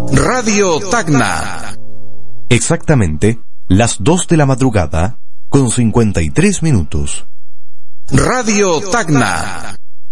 Radio Tacna. Exactamente las 2 de la madrugada con 53 minutos. Radio Tacna.